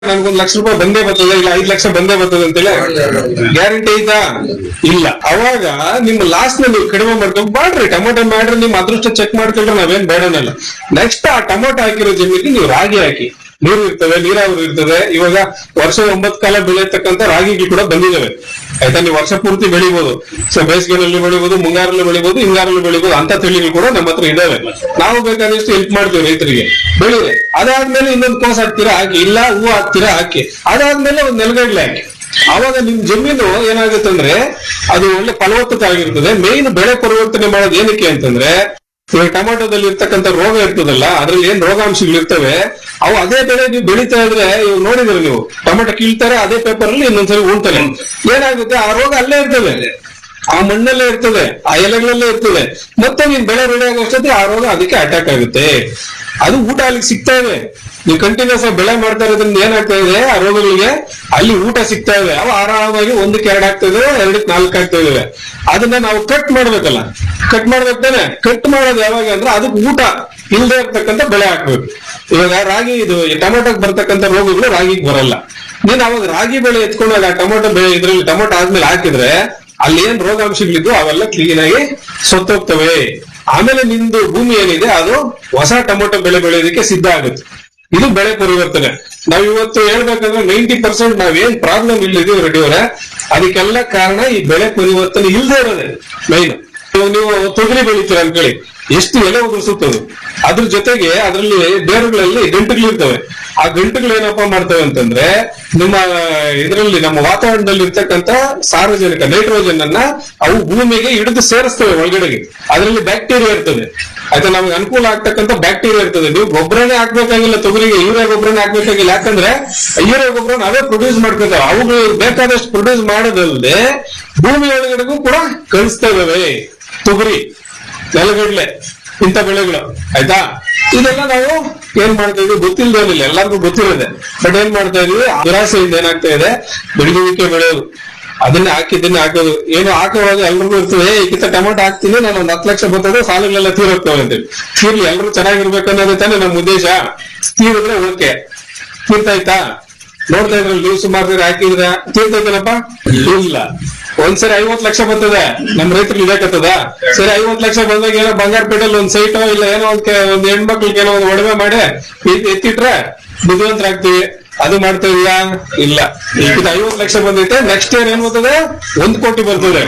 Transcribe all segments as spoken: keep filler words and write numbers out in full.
ನನ್ಗೊಂದ್ ಲಕ್ಷ ರೂಪಾಯಿ ಬಂದೇ ಬರ್ತದೆ, ಇಲ್ಲ ಐದ್ ಲಕ್ಷ ಬಂದೇ ಬರ್ತದೆ ಅಂತೇಳಿ ಗ್ಯಾರಂಟಿ ಐತಾ? ಇಲ್ಲ. ಅವಾಗ ನಿಮ್ಮ ಲಾಸ್ ನ ನೀವು ಕಡಿಮೆ ಮಾಡ್ಕೊಂಡು ಮಾಡ್ರಿ, ಟೊಮೊಟೊ ಮಾಡ್ರಿ, ನಿಮ್ ಅದೃಷ್ಟ ಚೆಕ್ ಮಾಡ್ಕೊಂಡ್ರೆ ನಾವೇನ್ ಬೇಡನಲ್ಲ. ನೆಕ್ಸ್ಟ್ ಆ ಟೊಮೊಟೊ ಹಾಕಿರೋ ಜಮೀನಿಗೆ ನೀವು ರಾಗಿ ಹಾಕಿ, ನೀರು ಇರ್ತದೆ, ನೀರಾವರಿ ಇರ್ತದೆ. ಇವಾಗ ವರ್ಷ ಒಂಬತ್ತು ಕಾಲ ಬೆಳೆಯತಕ್ಕಂತ ರಾಗಿಗಳು ಕೂಡ ಬಂದಿದ್ದಾವೆ ಆಯ್ತಾ. ನೀವು ವರ್ಷ ಪೂರ್ತಿ ಬೆಳಿಬಹುದು, ಸೊ ಬೇಸಿಗೆನಲ್ಲಿ ಬೆಳಿಬಹುದು, ಮುಂಗಾರಲ್ಲಿ ಬೆಳಿಬಹುದು, ಹಿಂಗಾರಲ್ಲಿ ಬೆಳಿಬಹುದು, ಅಂತ ತಳಿಗಳು ಕೂಡ ನಮ್ಮ ಹತ್ರ ಇದಾವೆ. ನಾವು ಬೇಕಾದಷ್ಟು ಹೆಲ್ಪ್ ಮಾಡ್ತೀವಿ ರೈತರಿಗೆ, ಬೆಳಿದೆ. ಅದಾದ್ಮೇಲೆ ಇನ್ನೊಂದು ಕೋಸ್ ಹಾಕ್ತೀರಾ ಹಾಕಿ, ಇಲ್ಲ ಹೂ ಹಾಕ್ತೀರಾ ಹಾಕಿ, ಅದಾದ್ಮೇಲೆ ಒಂದ್ ನೆಲಗಡಲೆ ಹಾಕಿ. ಆವಾಗ ನಿಮ್ ಜಮೀನು ಏನಾಗುತ್ತೆ ಅಂದ್ರೆ ಅದು ಒಳ್ಳೆ ಫಲವತ್ತತೆ ಆಗಿರ್ತದೆ. ಮೇನ್ ಬೆಳೆ ಪರಿವರ್ತನೆ ಮಾಡೋದು ಏನಕ್ಕೆ ಅಂತಂದ್ರೆ, ಇವಾಗ ಟೊಮೆಟೊದಲ್ಲಿ ಇರ್ತಕ್ಕಂಥ ರೋಗ ಇರ್ತದಲ್ಲ, ಅದ್ರಲ್ಲಿ ಏನ್ ರೋಗಾಂಶಗಳು ಇರ್ತವೆ, ಅವು ಅದೇ ಬೆಳೆ ನೀವು ಬೆಳೀತಾ ಇದ್ರೆ, ಇವಾಗ ನೋಡಿದ್ರೆ ನೀವು ಟೊಮೆಟೊ ಕೀಳ್ತಾರೆ, ಅದೇ ಪೇಪರ್ ಅಲ್ಲಿ ಇನ್ನೊಂದ್ಸರಿ ಉಳ್ತಾರೆ. ಏನಾಗುತ್ತೆ, ಆ ರೋಗ ಅಲ್ಲೇ ಇರ್ತದೆ, ಆ ಮಣ್ಣಲ್ಲೇ ಇರ್ತದೆ, ಆ ಎಲೆಗಳಲ್ಲೇ ಇರ್ತದೆ. ಮತ್ತೆ ನೀನ್ ಬೆಳೆ ರೆಡಿ ಆಗೋಷ್ಟೊತ್ತಿಗೆ ಆ ರೋಗ ಅದಕ್ಕೆ ಅಟ್ಯಾಕ್ ಆಗುತ್ತೆ. ಅದು ಊಟ ಅಲ್ಲಿಗೆ ಸಿಗ್ತಾ ಇದೆ. ನೀವು ಕಂಟಿನ್ಯೂಸ್ ಆಗಿ ಬೆಳೆ ಮಾಡ್ತಾ ಇರೋದ್ರಿಂದ ಏನಾಗ್ತಾ ಇದೆ, ಆ ರೋಗಗಳಿಗೆ ಅಲ್ಲಿ ಊಟ ಸಿಗ್ತಾ ಇದೆ. ಅವು ಆರಾಮಾಗಿ ಒಂದಕ್ಕೆ ಎರಡು ಆಗ್ತಾ ಇದೆ, ಎರಡಕ್ಕೆ ನಾಲ್ಕು ಆಗ್ತಾ ಇದಾವೆ. ಅದನ್ನ ನಾವು ಕಟ್ ಮಾಡ್ಬೇಕಲ್ಲ, ಕಟ್ ಮಾಡ್ಬೇಕು ತಾನೆ. ಕಟ್ ಮಾಡೋದು ಯಾವಾಗ ಅಂದ್ರೆ ಅದಕ್ಕೆ ಊಟ ಇಲ್ಲದೆ ಇರ್ತಕ್ಕಂಥ ಬೆಳೆ ಹಾಕ್ಬೇಕು. ಇವಾಗ ರಾಗಿ ಇದು ಟೊಮೆಟೊಗೆ ಬರ್ತಕ್ಕಂಥ ರೋಗಗಳು ರಾಗಿಗೆ ಬರಲ್ಲ. ನೀನ್ ಅವಾಗ ರಾಗಿ ಬೆಳೆ ಎತ್ಕೊಂಡಾಗ ಟೊಮೆಟೊ ಬೆಳೆ ಇದ್ರಲ್ಲಿ ಟೊಮೆಟೊ ಆದ್ಮೇಲೆ ಹಾಕಿದ್ರೆ ಅಲ್ಲಿ ಏನ್ ರೋಗಾಂಶಗಳಿದ್ದು ಅವೆಲ್ಲ ಕ್ಲೀನ್ ಆಗಿ ಸತ್ತೋಗ್ತವೆ. ಆಮೇಲೆ ನಿಂದು ಭೂಮಿ ಏನಿದೆ ಅದು ಹೊಸ ಟೊಮೆಟೊ ಬೆಳೆ ಬೆಳೆಯೋದಕ್ಕೆ ಸಿದ್ಧ ಆಗುತ್ತೆ. ಇದು ಬೆಳೆ ಪರಿವರ್ತನೆ. ನಾವ್ ಇವತ್ತು ಹೇಳ್ಬೇಕಂದ್ರೆ ನೈಂಟಿ ಪರ್ಸೆಂಟ್ ನಾವೇನ್ ಪ್ರಾಬ್ಲಮ್ ಇಲ್ಲಿದೀವಿ ರೆಡ್ಡಿ ಅವರೇ, ಅದಕ್ಕೆಲ್ಲ ಕಾರಣ ಈ ಬೆಳೆ ಪರಿವರ್ತನೆ ಇಲ್ಲದೆ ಇರೋದೇ ಮೈನ್. ನೀವು ತೊಗರಿ ಬೆಳಿತೀರ ಅನ್ಕೊಳ್ಳಿ, ಎಷ್ಟು ಎಲೆ ಉದುರಿಸುತ್ತದು, ಅದ್ರ ಜೊತೆಗೆ ಅದರಲ್ಲಿ ಬೇರುಗಳಲ್ಲಿ ಗಂಟುಗಳು ಇರ್ತವೆ. ಆ ಗಂಟುಗಳು ಏನಪ್ಪಾ ಮಾಡ್ತವೆ ಅಂತಂದ್ರೆ ನಿಮ್ಮ ಇದರಲ್ಲಿ ನಮ್ಮ ವಾತಾವರಣದಲ್ಲಿ ಇರ್ತಕ್ಕಂಥ ಸಾರ್ವಜನಿಕ ನೈಟ್ರೋಜನ್ ಅನ್ನ ಅವು ಭೂಮಿಗೆ ಹಿಡಿದು ಸೇರಿಸ್ತವೆ ಒಳಗಡೆಗೆ. ಅದರಲ್ಲಿ ಬ್ಯಾಕ್ಟೀರಿಯಾ ಇರ್ತದೆ ಆಯ್ತಾ, ನಮ್ಗೆ ಅನುಕೂಲ ಆಗ್ತಕ್ಕಂಥ ಬ್ಯಾಕ್ಟೀರಿಯಾ ಇರ್ತದೆ. ನೀವು ಗೊಬ್ಬರನೇ ಹಾಕ್ಬೇಕಾಗಿಲ್ಲ, ತೊಗರಿಗೆ ಯೂರಿಯಾ ಗೊಬ್ಬರನೇ ಹಾಕ್ಬೇಕಾಗಿಲ್ಲ. ಯಾಕಂದ್ರೆ ಯೂರಿಯಾ ಗೊಬ್ಬರ ನಾವೇ ಪ್ರೊಡ್ಯೂಸ್ ಮಾಡ್ಕೊತಾವೆ. ಅವುಗಳು ಬೇಕಾದಷ್ಟು ಪ್ರೊಡ್ಯೂಸ್ ಮಾಡೋದಲ್ಲದೆ ಭೂಮಿ ಒಳಗಡೆಗೂ ಕೂಡ ಕಳಿಸ್ತಾ ಇದಾವೆ. ತೊಗರಿ, ನೆಲಗಡಲೆ, ಇಂಥ ಬೆಳೆಗಳು ಆಯ್ತಾ. ಇದೆಲ್ಲ ನಾವು ಏನ್ ಮಾಡ್ತಾ ಇದೀವಿ ಗೊತ್ತಿಲ್ಲದೇನಿಲ್ಲ, ಎಲ್ಲರಿಗೂ ಗೊತ್ತಿರೋದೆ. ಬಟ್ ಏನ್ ಮಾಡ್ತಾ ಇದೀವಿ, ದುರಾಸೆಯಿಂದ ಏನಾಗ್ತಾ ಇದೆ, ಬೆಳೆಯುವಿಕೆ ಬೆಳೆಯೋದು, ಅದನ್ನೇ ಹಾಕಿದ್ದನ್ನೇ ಹಾಕೋದು. ಏನು ಹಾಕುವಾಗ ಎಲ್ರಿಗೂ ಇರ್ತದೆ, ಈಗಿಂತ ಟೊಮೆಟೊ ಹಾಕ್ತೀನಿ, ನಾನು ಒಂದ್ ಹತ್ತು ಲಕ್ಷ ಬರ್ತದೆ, ಸಾಲಗಳೆಲ್ಲ ತೀರೋಗ್ತವೆ ಅಂತೇಳಿ. ತೀರ್ಲಿ, ಎಲ್ರು ಚೆನ್ನಾಗಿರ್ಬೇಕು ಅನ್ನೋದೇ ತಾನೇ ನಮ್ಮ ಉದ್ದೇಶ. ತೀರಿದ್ರೆ ಓಕೆ, ತೀರ್ತಾಯ್ತಾ? ನೋಡ್ತಾ ಇದ್ರಲ್ಲಿ ನೀವು ಸುಮಾರು ಹಾಕಿದ್ರೆ ತೀರ್ತೈತೇನಪ್ಪ? ಇಲ್ಲ. ಒಂದ್ಸರಿ ಐವತ್ ಲಕ್ಷ ಬರ್ತದೆ, ನಮ್ ರೈತರಿಗೆ ಇದಾಕತ್ತದ. ಸರಿ, ಐವತ್ ಲಕ್ಷ ಬಂದಾಗ ಏನೋ ಬಂಗಾರ ಪೇಟೆಲ್ ಒಂದ್ ಸೈಟೋ ಇಲ್ಲ ಏನೋ ಒಂದ್ ಒಂದ್ ಹೆಣ್ಮಕ್ಳಿಗೆ ಏನೋ ಒಂದು ಒಡವೆ ಮಾಡಿ ಎತ್ತಿಟ್ರೆ ಬುದ್ಧಿವಂತರಾಗ್ತೀವಿ. ಅದು ಮಾಡ್ತಾ ಇದೀಯಾ? ಇಲ್ಲ. ಈಗ ಐವತ್ ಲಕ್ಷ ಬಂದೈತೆ, ನೆಕ್ಸ್ಟ್ ಇಯರ್ ಏನ್ ಬರ್ತದೆ, ಒಂದ್ ಕೋಟಿ ಬರ್ತದೆ.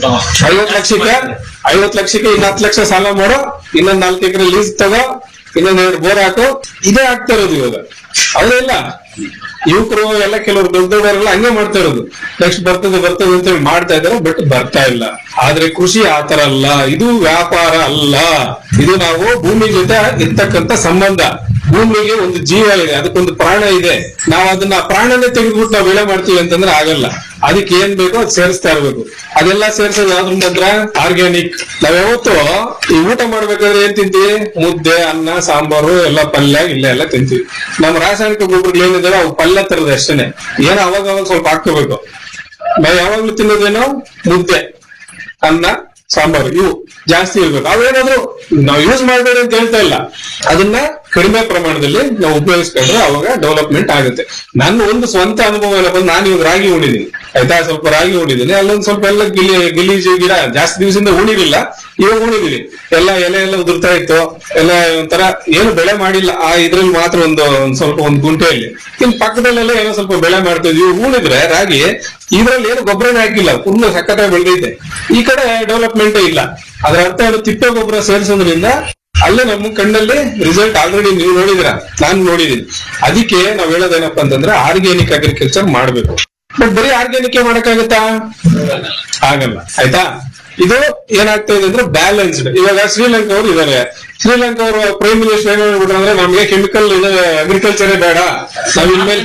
ಐವತ್ ಲಕ್ಷಕ್ಕೆ ಐವತ್ ಲಕ್ಷಕ್ಕೆ ಇನ್ನ ಹತ್ತು ಲಕ್ಷ ಸಾಲ ಮಾಡೋ, ಇನ್ನೊಂದ್ ನಾಲ್ಕು ಎಕರೆ ಲೀಸ್ ತಗೋ, ಇನ್ನೊಂದ್ ಎರಡು ಬೋರ್ ಹಾಕು. ಇದೇ ಆಗ್ತಾ ಇರೋದು ಇವಾಗ. ಹೌದಿಲ್ಲ? ಯುವಕರು ಎಲ್ಲ ಕೆಲವರು ದೊಡ್ಡ ದೊಡ್ಡವರೆಲ್ಲ ಹಂಗೆ ಮಾಡ್ತಾ ಇರೋದು. ನೆಕ್ಸ್ಟ್ ಬರ್ತದೆ ಬರ್ತದೆ ಅಂತ ಹೇಳಿ ಮಾಡ್ತಾ ಇದಾರೆ, ಬಟ್ ಬರ್ತಾ ಇಲ್ಲ. ಆದ್ರೆ ಕೃಷಿ ಆತರ ಅಲ್ಲ, ಇದು ವ್ಯಾಪಾರ ಅಲ್ಲ. ಇದು ನಾವು ಭೂಮಿ ಜೊತೆ ಇರ್ತಕ್ಕಂಥ ಸಂಬಂಧ. ಭೂಮಿಗೆ ಒಂದು ಜೀವ ಇದೆ, ಅದಕ್ಕೊಂದು ಪ್ರಾಣ ಇದೆ. ನಾವು ಅದನ್ನ ಪ್ರಾಣನೇ ತೆಗೆದ್ಬಿಟ್ಟು ನಾವು ಬೆಳೆ ಮಾಡ್ತೀವಿ ಅಂತಂದ್ರೆ ಆಗಲ್ಲ. ಅದಕ್ಕೆ ಏನ್ ಬೇಕೋ ಅದು ಸೇರಿಸ್ತಾ ಇರ್ಬೇಕು. ಅದೆಲ್ಲ ಸೇರ್ಸೋದು ಯಾವ್ದ್ರ ಮಾತ್ರ? ಆರ್ಗ್ಯಾನಿಕ್. ನಾವ್ ಯಾವತ್ತು ಈ ಊಟ ಮಾಡ್ಬೇಕಾದ್ರೆ ಏನ್ ತಿಂತೀವಿ? ಮುದ್ದೆ, ಅನ್ನ, ಸಾಂಬಾರು, ಎಲ್ಲ ಪಲ್ಯ ಇಲ್ಲ ಎಲ್ಲ ತಿಂತೀವಿ. ನಮ್ಮ ರಾಸಾಯನಿಕ ಗೊಬ್ಬರಗಳು ಏನಿದಾವೆ ಅವು ಪಲ್ಯ ತರದ ಅಷ್ಟೇನೆ, ಏನೋ ಅವಾಗ ಅವಾಗ ಸ್ವಲ್ಪ ಹಾಕೋಬೇಕು. ನಾವ್ ಯಾವಾಗ್ಲೂ ತಿನ್ನೋದೇನೋ ಮುದ್ದೆ, ಅನ್ನ, ಸಾಂಬಾರು, ಇವು ಜಾಸ್ತಿ ಇರ್ಬೇಕು. ಅವೇನಾದ್ರು ನಾವು ಯೂಸ್ ಮಾಡಬೇಡಿ ಅಂತ ಹೇಳ್ತಾ ಇಲ್ಲ, ಅದನ್ನ ಕಡಿಮೆ ಪ್ರಮಾಣದಲ್ಲಿ ನಾವು ಉಪಯೋಗಿಸ್ಕೊಂಡ್ರೆ ಅವಾಗ ಡೆವಲಪ್ಮೆಂಟ್ ಆಗುತ್ತೆ. ನನ್ನ ಒಂದು ಸ್ವಂತ ಅನುಭವ ಎಲ್ಲ ಬಂದು ನಾನು ಇವಾಗ ರಾಗಿ ಉಣಿದೀನಿ ಆಯ್ತಾ, ಸ್ವಲ್ಪ ರಾಗಿ ಉಣಿದೀನಿ. ಅಲ್ಲೊಂದ್ ಸ್ವಲ್ಪ ಎಲ್ಲ ಗಿಲಿ ಗಿಲೀಜು ಗಿಡ ಜಾಸ್ತಿ ದಿವಸದಿಂದ ಉಣಿಲಿಲ್ಲ, ಇವಾಗ ಉಣಿದೀನಿ. ಎಲ್ಲ ಎಲೆ ಎಲ್ಲ ಉದುರ್ತಾ ಇತ್ತು, ಎಲ್ಲ ಒಂಥರ ಏನು ಬೆಳೆ ಮಾಡಿಲ್ಲ. ಆ ಇದ್ರಲ್ಲಿ ಮಾತ್ರ ಒಂದು ಒಂದ್ ಸ್ವಲ್ಪ ಒಂದು ಗುಂಟೆಯಲ್ಲಿ, ಇನ್ ಪಕ್ಕದಲ್ಲೆಲ್ಲ ಏನೋ ಸ್ವಲ್ಪ ಬೆಳೆ ಮಾಡ್ತಾ ಇದ್ವಿ. ಉಣಿದ್ರೆ ರಾಗಿ ಇದ್ರಲ್ಲಿ ಏನು ಗೊಬ್ಬರನೇ ಹಾಕಿಲ್ಲ, ಫುಲ್ ಸಕ್ಕತ್ತಾಗಿ ಬೆಳೆದೈತೆ. ಈ ಕಡೆ ಡೆವಲಪ್ಮೆಂಟೇ ಇಲ್ಲ. ಅದರ ಅರ್ಥ ಏನು, ತಿಪ್ಪೆ ಗೊಬ್ಬರ ಸೇರಿಸೋದ್ರಿಂದ ಅಲ್ಲೇ ನಮ್ಮ ಕಣ್ಣಲ್ಲಿ ರಿಸಲ್ಟ್ ಆಲ್ರೆಡಿ ನೀವು ನೋಡಿದ್ರ, ನಾನು ನೋಡಿದೀನಿ. ಅದಕ್ಕೆ ನಾವ್ ಹೇಳೋದೇನಪ್ಪ ಅಂತಂದ್ರೆ ಆರ್ಗ್ಯಾನಿಕ್ ಅಗ್ರಿಕಲ್ಚರ್ ಮಾಡ್ಬೇಕು. ಬಟ್ ಬರೀ ಆರ್ಗ್ಯಾನಿಕ್ ಮಾಡಕ್ಕಾಗತ್ತಾ? ಆಗಲ್ಲ ಆಯ್ತಾ. ಇದು ಏನಾಗ್ತಾ ಇದೆ ಅಂದ್ರೆ ಬ್ಯಾಲೆನ್ಸ್ಡ್. ಇವಾಗ ಶ್ರೀಲಂಕಾ ಅವರು ಇದಾರೆ, ಶ್ರೀಲಂಕಾ ಅವರು ಪ್ರೈಮ್ ಮಿನಿಸ್ಟರ್ ಏನ್ ಹೇಳ್ಬಿಟ್ರು ಅಂದ್ರೆ ನಮ್ಗೆ ಕೆಮಿಕಲ್ ಅಗ್ರಿಕಲ್ಚರೇ ಬೇಡ, ನಾವ್ ಇನ್ಮೇಲೆ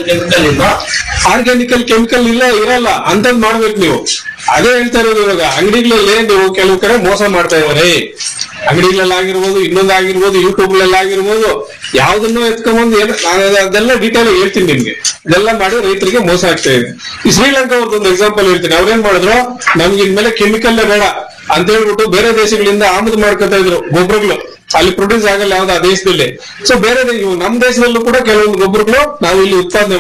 ಆರ್ಗ್ಯಾನಿಕಲ್ ಕೆಮಿಕಲ್ ಇಲ್ಲ ಇರಲ್ಲ ಅಂತದ್ ಮಾಡ್ಬೇಕು ನೀವು. ಅದೇ ಹೇಳ್ತಾ ಇರೋದು. ಇವಾಗ ಅಂಗಡಿಗಳಲ್ಲಿ ನೀವು ಕೆಲವು ಕಡೆ ಮೋಸ ಮಾಡ್ತಾ ಇದಾರೆ. ಅಂಗಡಿಗಳಲ್ಲಿ ಆಗಿರ್ಬೋದು, ಇನ್ನೊಂದು ಆಗಿರ್ಬೋದು, ಯೂಟ್ಯೂಬ್ ಗಳಲ್ಲಿ ಆಗಿರ್ಬೋದು, ಯಾವ್ದನ್ನು ಎತ್ಕೊಂಡ್ಬಂದು ಏನ್ ಅದೆಲ್ಲ ಡೀಟೇಲ್ ಹೇಳ್ತೀನಿ ನಿಮ್ಗೆ. ಇದೆಲ್ಲ ಮಾಡಿ ರೈತರಿಗೆ ಮೋಸ ಆಗ್ತಾ ಇದೆ. ಈ ಶ್ರೀಲಂಕಾ ಅವ್ರದ್ದೊಂದು ಎಕ್ಸಾಂಪಲ್ ಹೇಳ್ತೀನಿ. ಅವ್ರೇನ್ ಮಾಡಿದ್ರು, ನಮ್ಗೆ ಇನ್ಮೇಲೆ ಕೆಮಿಕಲ್ ಬೇಡ ಅಂತ ಹೇಳ್ಬಿಟ್ಟು ಬೇರೆ ದೇಶಗಳಿಂದ ಆಮದು ಮಾಡ್ಕೊತಾ ಇದ್ರು ಗೊಬ್ಬರಗಳು. ಅಲ್ಲಿ ಪ್ರೊಡ್ಯೂಸ್ ಆಗಲ್ಲ ಯಾವ್ದು ಆ ದೇಶದಲ್ಲಿ. ಸೊ ಬೇರೆ ದೇ- ಇವು ನಮ್ಮ ದೇಶದಲ್ಲೂ ಕೂಡ ಕೆಲವೊಂದು ಗೊಬ್ಬರಗಳು ನಾವು ಇಲ್ಲಿ ಉತ್ಪಾದನೆ